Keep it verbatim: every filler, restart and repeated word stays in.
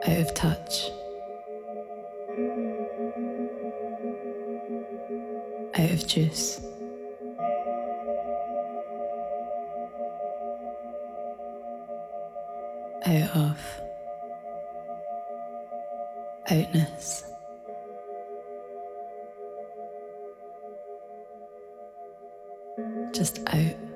out of touch, out of juice. Out of outness. Just out.